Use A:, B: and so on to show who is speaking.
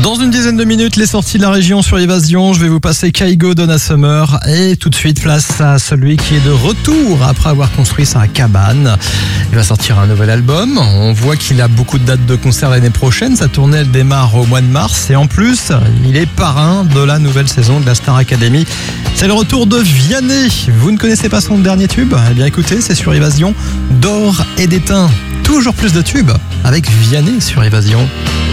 A: Dans une dizaine de minutes, les sorties de la région sur Évasion. Je vais vous passer Kygo, Donna Summer. Et tout de suite, place à celui qui est de retour après avoir construit sa cabane. Il va sortir un nouvel album. On voit qu'il a beaucoup de dates de concert l'année prochaine. Sa tournée, elle démarre au mois de mars. Et en plus, il est parrain de la nouvelle saison de la Star Academy. C'est le retour de Vianney. Vous ne connaissez pas son dernier tube? Eh bien écoutez, c'est sur Évasion. D'or et d'étain. Toujours plus de tubes avec Vianney sur Évasion.